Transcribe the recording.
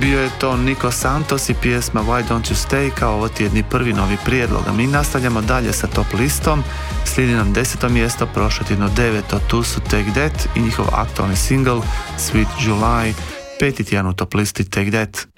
Bio je to Nico Santos i pjesma Why Don't You Stay kao ovo tjedni prvi novi prijedlog. A mi nastavljamo dalje sa top listom. Slijedi nam 10. mjesto, prošlo tjedno 9. Tu su Take That i njihov aktualni single Sweet July. 5. tjedan u top listi Take That.